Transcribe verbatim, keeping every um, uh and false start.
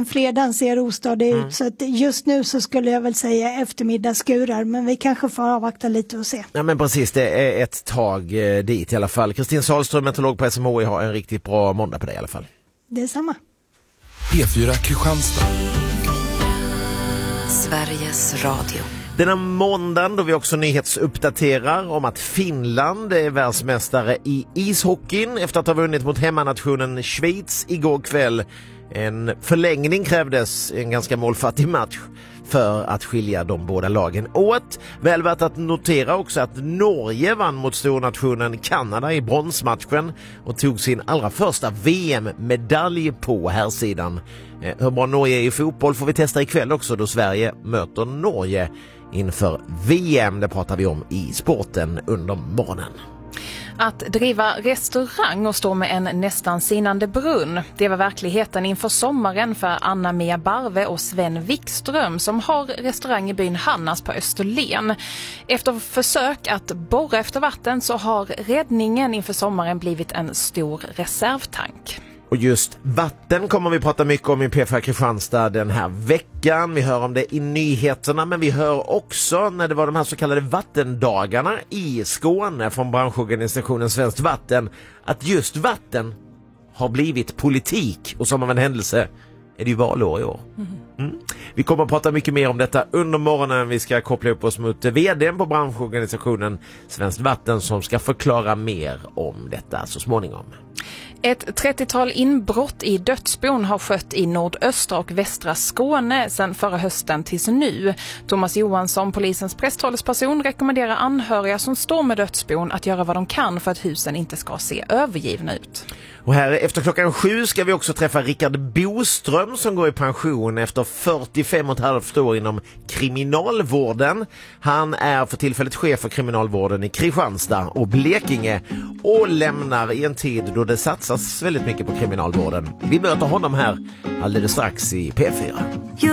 även fredagen ser ostadig Mm. ut. Så att just nu så skulle jag väl säga eftermiddagsskurar. Men vi kanske får avvakta lite och se. Ja men precis, det är ett tag eh, dit i alla fall. Kristin Sahlström, meteorolog på S M H I, har en riktigt bra måndag på det i alla fall. Det är samma. P fyra Kristianstad. Sveriges Radio. Denna måndagen då vi också nyhetsuppdaterar om att Finland är världsmästare i ishockeyn efter att ha vunnit mot hemmanationen Schweiz igår kväll. En förlängning krävdes, en ganska målfattig match, för att skilja de båda lagen åt. Väl värt att notera också att Norge vann mot stornationen Kanada i bronsmatchen och tog sin allra första V M-medalj på här sidan. Eh, hur bra Norge är i fotboll får vi testa ikväll också då Sverige möter Norge inför V M. Det pratar vi om i sporten under morgonen. Att driva restaurang och stå med en nästan sinande brunn, det var verkligheten inför sommaren för Anna-Mia Barve och Sven Wikström som har restaurang i byn Hannas på Österlen. Efter försök att borra efter vatten så har räddningen inför sommaren blivit en stor reservtank. Och just vatten kommer vi prata mycket om i P fyra Kristianstad den här veckan. Vi hör om det i nyheterna, men vi hör också när det var de här så kallade vattendagarna i Skåne från branschorganisationen Svenskt Vatten att just vatten har blivit politik, och som av en händelse är det ju valår i år. Mm. Vi kommer att prata mycket mer om detta under morgonen. Vi ska koppla upp oss mot vdn på branschorganisationen Svenskt Vatten som ska förklara mer om detta så småningom. Ett trettiotal inbrott i dödsbon har skett i nordöstra och västra Skåne sedan förra hösten tills nu. Thomas Johansson, polisens presstalesperson, rekommenderar anhöriga som står med dödsbon att göra vad de kan för att husen inte ska se övergivna ut. Och här efter klockan sju ska vi också träffa Rickard Boström som går i pension efter fyrtiofem och ett halvt år inom kriminalvården. Han är för tillfället chef för kriminalvården i Kristianstad och Blekinge och lämnar i en tid då det satsas väldigt mycket på kriminalvården. Vi möter honom här alldeles strax i P fyra.